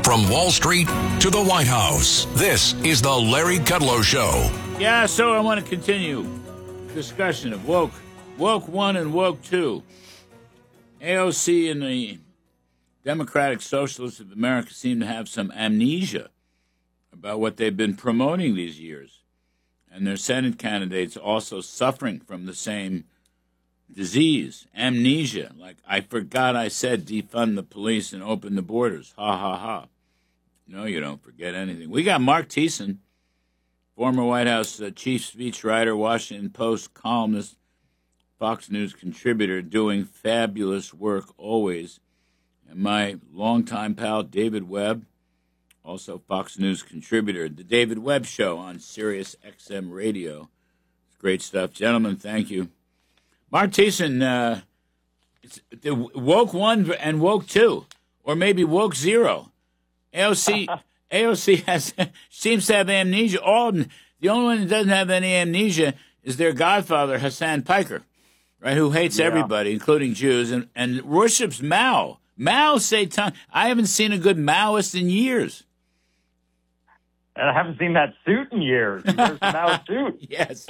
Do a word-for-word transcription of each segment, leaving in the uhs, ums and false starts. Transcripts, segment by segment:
From Wall Street to the White House, this is the Larry Kudlow Show. Yeah, so I want to continue discussion of woke, woke one and woke two. A O C and the Democratic Socialists of America seem to have some amnesia about what they've been promoting these years. And their Senate candidates also suffering from the same disease, amnesia. Like, I forgot I said defund the police and open the borders. Ha, ha, ha. No, you don't forget anything. We got Mark Thiessen, former White House uh, chief speechwriter, Washington Post columnist, Fox News contributor, doing fabulous work always. And my longtime pal, David Webb, also Fox News contributor. The David Webb Show on Sirius X M Radio. It's great stuff. Gentlemen, thank you. Mark Thiessen, uh, it's the woke one and woke two, or maybe woke zero. A O C, A O C has seems to have amnesia. All the only one that doesn't have any amnesia is their godfather, Hassan Piker, right? Who hates yeah. everybody, including Jews, and, and worships Mao. Mao Zedong. I haven't seen a good Maoist in years. And I haven't seen that suit in years. There's the Mao suit. Yes.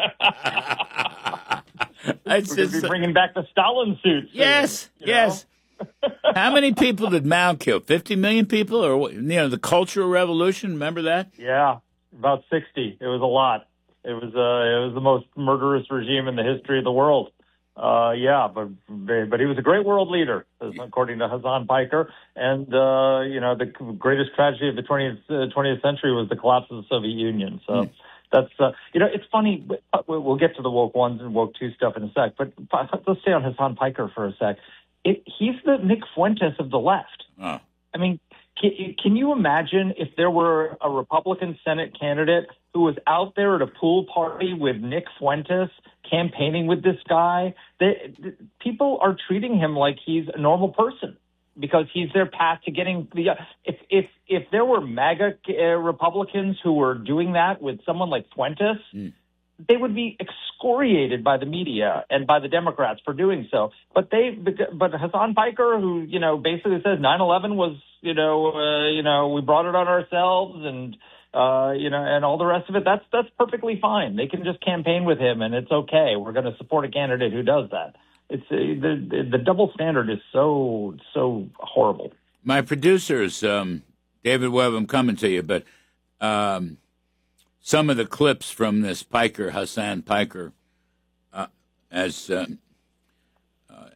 We're going to be bringing back the Stalin suit. Yes, soon, yes. How many people did Mao kill? fifty million people? Or, you know, the Cultural Revolution, remember that? Yeah, about sixty. It was a lot. It was uh, it was the most murderous regime in the history of the world. Uh, yeah, but but he was a great world leader, according to Hassan Piker. And, uh, you know, the greatest tragedy of the twentieth, uh, twentieth century was the collapse of the Soviet Union. So mm. that's, uh, you know, it's funny. We'll get to the woke ones and woke two stuff in a sec. But let's stay on Hassan Piker for a sec. It, he's the Nick Fuentes of the left. Oh. I mean, can, can you imagine if there were a Republican Senate candidate who was out there at a pool party with Nick Fuentes campaigning with this guy? They, the, people are treating him like he's a normal person because he's their path to getting the. Uh, if if if there were MAGA uh, Republicans who were doing that with someone like Fuentes, mm. they would be excoriated by the media and by the Democrats for doing so. But they, but Hassan Piker, who you know basically says nine eleven was you know uh, you know we brought it on ourselves and. Uh, you know, and all the rest of it, that's that's perfectly fine. They can just campaign with him, and it's okay. We're going to support a candidate who does that. It's uh, the the double standard is so so horrible. My producers, um, David Webb, I'm coming to you, but um, some of the clips from this Piker, Hassan Piker, uh, as uh, uh,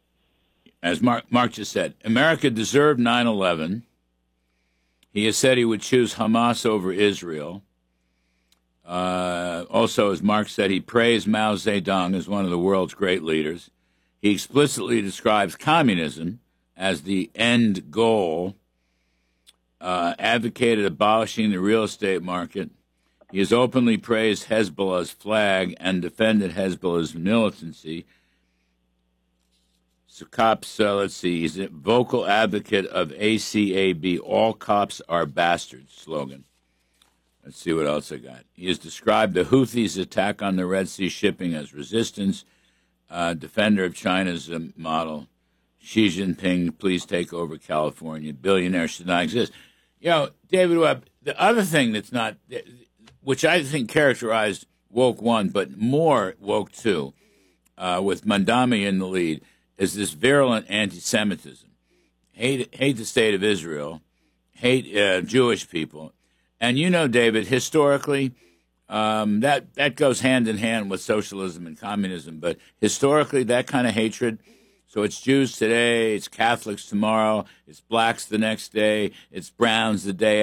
as Mark Mark just said, America deserved nine eleven. He has said he would choose Hamas over Israel. Uh, also, as Mark said, he praised Mao Zedong as one of the world's great leaders. He explicitly describes communism as the end goal, uh, advocated abolishing the real estate market. He has openly praised Hezbollah's flag and defended Hezbollah's militancy. So cops, uh, let's see, he's a vocal advocate of A C A B, all cops are bastards slogan. Let's see what else I got. He has described the Houthis' attack on the Red Sea shipping as resistance, uh, defender of China's uh, model. Xi Jinping, please take over California. Billionaires should not exist. You know, David Webb, the other thing that's not, which I think characterized woke one, but more woke two, uh, with Mandami in the lead, is this virulent anti-Semitism. Hate, hate the state of Israel, hate uh, Jewish people. And you know, David, historically, um, that, that goes hand in hand with socialism and communism. But historically, that kind of hatred, so it's Jews today, it's Catholics tomorrow, it's blacks the next day, it's browns the day